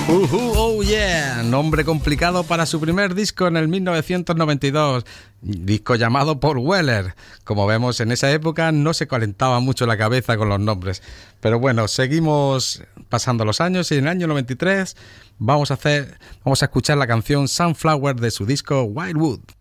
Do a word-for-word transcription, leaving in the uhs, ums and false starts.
Uh-huh, oh yeah, nombre complicado para su primer disco en el mil novecientos noventa y dos, disco llamado Paul Weller. Como vemos, en esa época no se calentaba mucho la cabeza con los nombres. Pero bueno, seguimos pasando los años y en el año noventa y tres vamos a hacer, vamos a escuchar la canción Sunflower de su disco Wildwood.